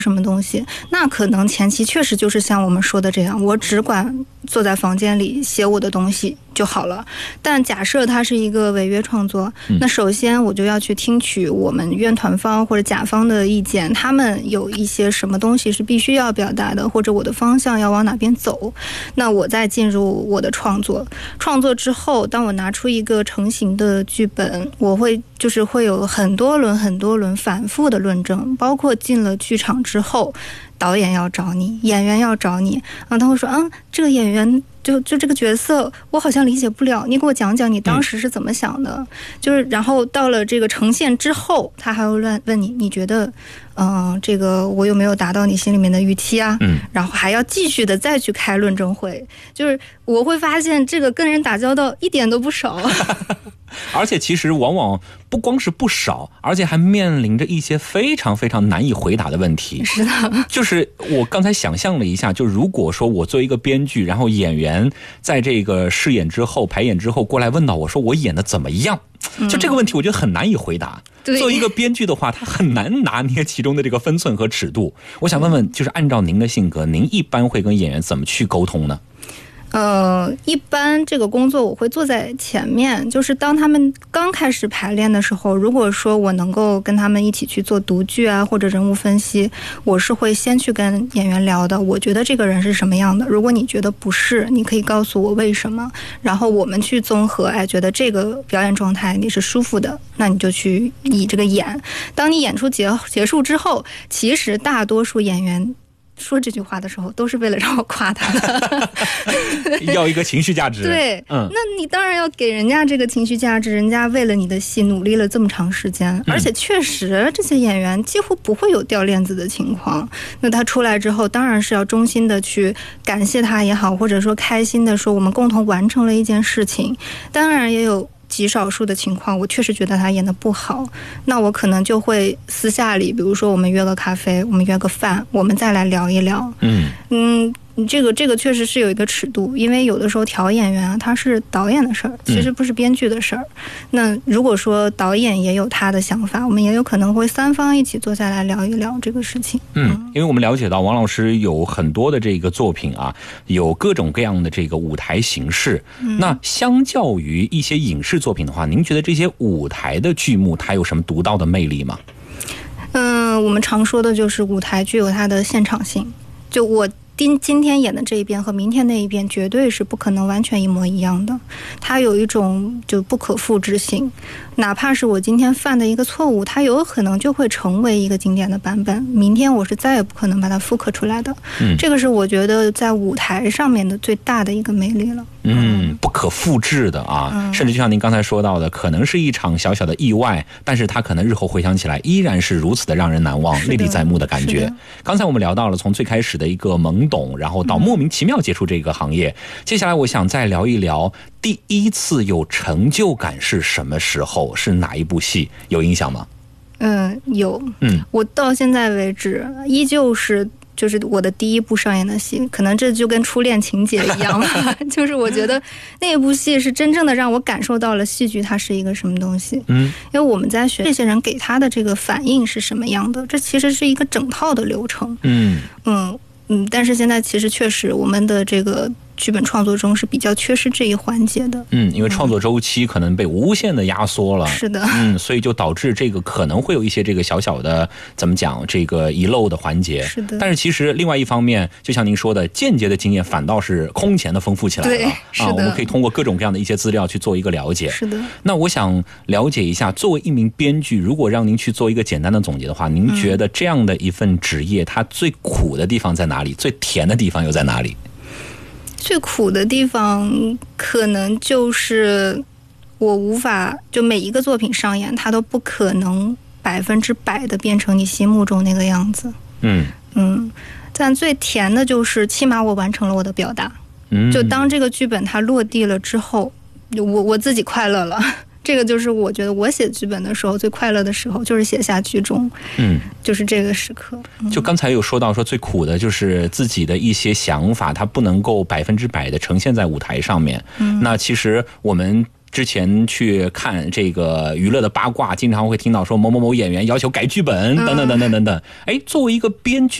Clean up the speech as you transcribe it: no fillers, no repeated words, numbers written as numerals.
什么东西，那可能前期确实就是像我们说的这样，我只管坐在房间里写我的东西就好了。但假设它是一个违约创作，那首先我就要去听取我们院团方或者甲方的意见，他们有一些什么东西是必须要表达的，或者我的方向要往哪边走，那我再进入我的创作。创作之后，当我拿出一个成型的剧本，我会有很多轮反复的论证，包括进了剧场之后，导演要找你，演员要找你，他会说这个演员就这个角色我好像理解不了，你给我讲讲你当时是怎么想的。然后到了这个呈现之后，他还会问你觉得这个我有没有达到你心里面的预期啊？然后还要继续的再去开论证会，我会发现这个跟人打交道一点都不少。 而且其实往往不光是不少，而且还面临着一些非常非常难以回答的问题。 是的，就是我刚才想象了一下，就如果说我作为一个编剧，然后演员在这个试演之后、排演之后过来问到我说我演的怎么样，就这个问题我觉得很难以回答。作为一个编剧的话，他很难拿捏其中的这个分寸和尺度。我想问问，就是按照您的性格，您一般会跟演员怎么去沟通呢？ 一般这个工作我会坐在前面，就是当他们刚开始排练的时候，如果说我能够跟他们一起去做读剧啊，或者人物分析，我是会先去跟演员聊的，我觉得这个人是什么样的，如果你觉得不是，你可以告诉我为什么，然后我们去综合，觉得这个表演状态你是舒服的，那你就去以这个演。当你演出结束之后，其实大多数演员说这句话的时候都是为了让我夸他的要一个情绪价值。 对，那你当然要给人家这个情绪价值，人家为了你的戏努力了这么长时间，而且确实这些演员几乎不会有掉链子的情况，那他出来之后当然是要衷心的去感谢他也好，或者说开心的说我们共同完成了一件事情。当然也有极少数的情况我确实觉得他演得不好，那我可能就会私下里，比如说我们约个咖啡，我们约个饭，我们再来聊一聊。这个确实是有一个尺度，因为有的时候调演员他是导演的事儿，其实不是编剧的事儿。那如果说导演也有他的想法，我们也有可能会三方一起坐下来聊一聊这个事情。 因为我们了解到王老师有很多的这个作品啊，有各种各样的这个舞台形式。那相较于一些影视作品的话，您觉得这些舞台的剧目它有什么独到的魅力吗？ 我们常说的就是舞台具有它的现场性，就我今天演的这一遍和明天那一遍绝对是不可能完全一模一样的，它有一种就不可复制性，哪怕是我今天犯的一个错误，它有可能就会成为一个经典的版本，明天我是再也不可能把它复刻出来的。这个是我觉得在舞台上面的最大的一个魅力了。 不可复制的啊，甚至就像您刚才说到的，可能是一场小小的意外，但是它可能日后回想起来依然是如此的让人难忘，历历在目的感觉。刚才我们聊到了从最开始的一个懵懂，然后到莫名其妙接触这个行业，接下来我想再聊一聊第一次有成就感是什么时候，是哪一部戏，有印象吗？ 有。我到现在为止依旧是就是我的第一部上演的戏，可能这就跟初恋情节一样吧就是我觉得那部戏是真正的让我感受到了戏剧它是一个什么东西。因为我们在学这些人给他的这个反应是什么样的，这其实是一个整套的流程。但是现在其实确实我们的这个剧本创作中是比较缺失这一环节的。 因为创作周期可能被无限的压缩了。 是的。 所以就导致这个可能会有一些这个小小的怎么讲这个遗漏的环节。 是的。 但是其实另外一方面，就像您说的，间接的经验反倒是空前的丰富起来了。 对，是的。 我们可以通过各种各样的一些资料去做一个了解。 是的。 那我想了解一下，作为一名编剧，如果让您去做一个简单的总结的话，您觉得这样的一份职业，它最苦的地方在哪里？最甜的地方又在哪里？ 最苦的地方可能就是我无法，就每一个作品上演它都不可能100%的变成你心目中那个样子。但最甜的就是起码我完成了我的表达。就当这个剧本它落地了之后，我自己快乐了。这个就是我觉得我写剧本的时候最快乐的时候，就是写下剧中，就是这个时刻。 就刚才有说到说最苦的就是自己的一些想法，它不能够100%的呈现在舞台上面。那其实我们之前去看这个娱乐的八卦，经常会听到说某某某演员要求改剧本等等等等等等。哎，作为一个编剧。